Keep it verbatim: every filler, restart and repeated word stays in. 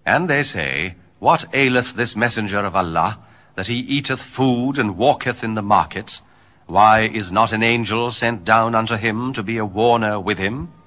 And they say, What aileth this messenger of Allah, that he eateth food and walketh in the markets? Why is not an angel sent down unto him to be a warner with him?